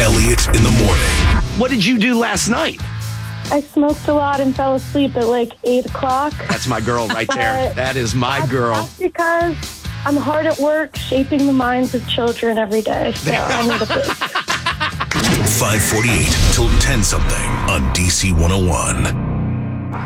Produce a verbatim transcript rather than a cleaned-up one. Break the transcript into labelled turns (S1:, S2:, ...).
S1: Elliott in the morning.
S2: What did you do last night?
S3: I smoked a lot and fell asleep at like eight o'clock.
S2: That's my girl right there. That is my
S3: That's,
S2: girl.
S3: That's because I'm hard at work shaping the minds of children every day. So I need a break.
S1: five forty-eight till ten something on D C one oh one.